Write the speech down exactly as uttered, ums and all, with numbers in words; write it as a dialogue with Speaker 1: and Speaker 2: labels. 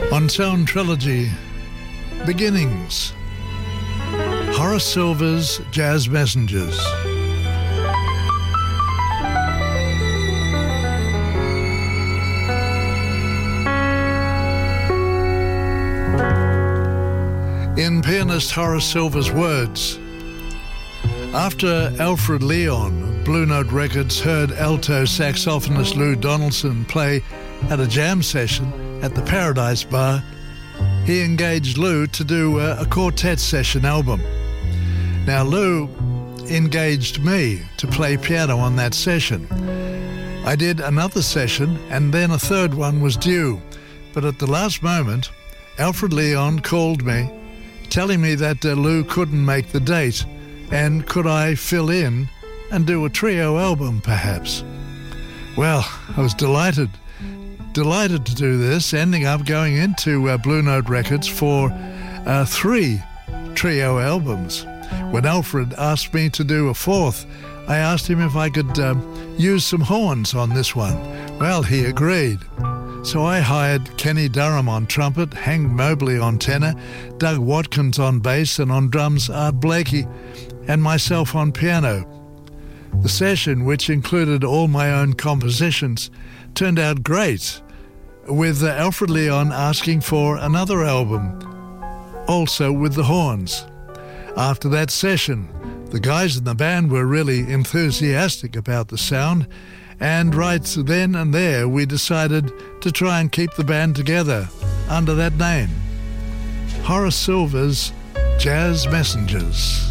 Speaker 1: On Sound Trilogy, Beginnings, Horace Silver's Jazz Messengers. In pianist Horace Silver's words, after Alfred Leon of Blue Note Records heard alto saxophonist Lou Donaldson play at a jam session at the Paradise Bar, he engaged Lou to do a, a quartet session album. Now, Lou engaged me to play piano on that session. I did another session, and then a third one was due. But at the last moment, Alfred Leon called me, telling me that uh, Lou couldn't make the date, and could I fill in and do a trio album, perhaps? Well, I was delighted. Delighted to do this, ending up going into uh, Blue Note Records for uh, three trio albums. When Alfred asked me to do a fourth, I asked him if I could um, use some horns on this one. Well, he agreed. So I hired Kenny Durham on trumpet, Hank Mobley on tenor, Doug Watkins on bass, and on drums Art Blakey, and myself on piano. The session, which included all my own compositions, turned out great, with uh, Alfred Leon asking for another album, also with the horns. After that session, the guys in the band were really enthusiastic about the sound, and right then and there we decided to try and keep the band together under that name, Horace Silver's Jazz Messengers.